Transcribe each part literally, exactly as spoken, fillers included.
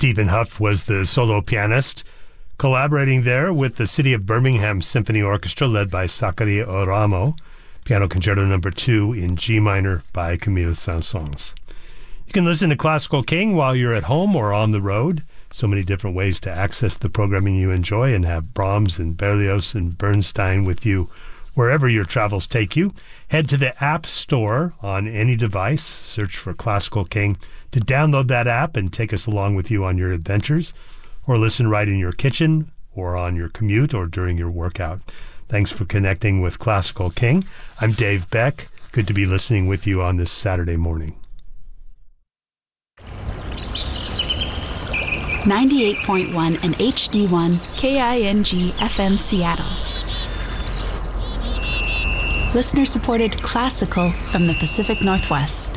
Stephen Huff was the solo pianist, collaborating there with the City of Birmingham Symphony Orchestra led by Sakari Oramo, Piano Concerto Number two in G minor by Camille Saint-Saëns. You can listen to Classical King while you're at home or on the road. So many different ways to access the programming you enjoy and have Brahms and Berlioz and Bernstein with you wherever your travels take you. Head to the App Store on any device, search for Classical King to download that app and take us along with you on your adventures, or listen right in your kitchen or on your commute or during your workout. Thanks for connecting with Classical King. I'm Dave Beck. Good to be listening with you on this Saturday morning. ninety-eight point one and H D one K I N G F M Seattle. Listener-supported classical from the Pacific Northwest.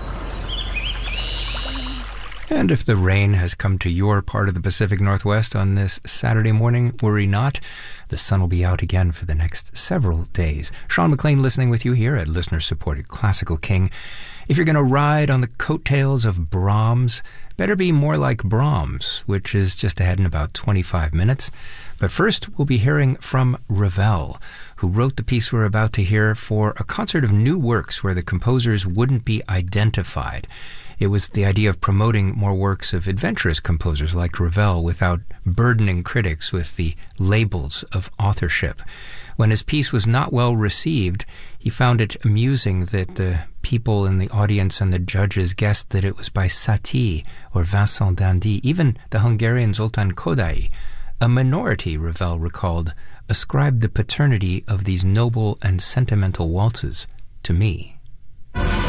And if the rain has come to your part of the Pacific Northwest on this Saturday morning, worry not. The sun will be out again for the next several days. Sean McLean listening with you here at listener-supported Classical King. If you're going to ride on the coattails of Brahms, better be more like Brahms, which is just ahead in about twenty-five minutes. But first, we'll be hearing from Ravel, who wrote the piece we're about to hear for a concert of new works where the composers wouldn't be identified. It was the idea of promoting more works of adventurous composers like Ravel without burdening critics with the labels of authorship. When his piece was not well received, he found it amusing that the people in the audience and the judges guessed that it was by Satie or Vincent d'Indy. Even the Hungarian Zoltán Kodály, a minority, Ravel recalled, ascribed the paternity of these noble and sentimental waltzes to me.